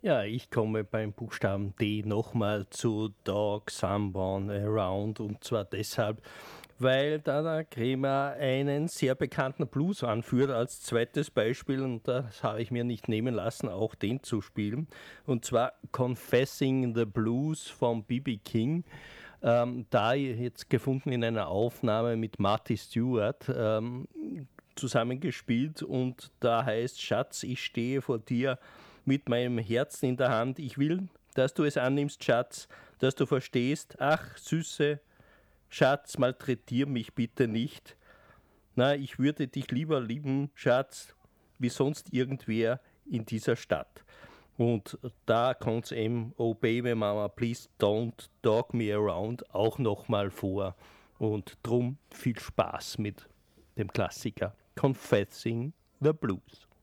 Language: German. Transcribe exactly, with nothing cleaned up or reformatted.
Ja, ich komme beim Buchstaben D nochmal zu Dog Someone Around und zwar deshalb, weil da der Kremer einen sehr bekannten Blues anführt als zweites Beispiel und das habe ich mir nicht nehmen lassen, auch den zu spielen. Und zwar Confessing the Blues von B B King. Ähm, da jetzt gefunden in einer Aufnahme mit Marty Stewart ähm, zusammengespielt und da heißt Schatz, ich stehe vor dir mit meinem Herzen in der Hand. Ich will, dass du es annimmst, Schatz, dass du verstehst. Ach, Süße, Schatz, malträtier mich bitte nicht. Na, ich würde dich lieber lieben, Schatz, wie sonst irgendwer in dieser Stadt. Und da kommt eben, oh Baby Mama, please don't dog me around, auch nochmal vor. Und drum viel Spaß mit dem Klassiker Confessing the Blues.